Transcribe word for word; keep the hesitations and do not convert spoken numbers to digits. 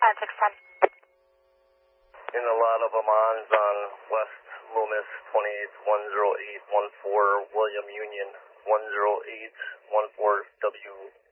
six ten. In a lot of Amans on West Loomis, twenty-eight one zero eight one four, William Union, one zero eight one four W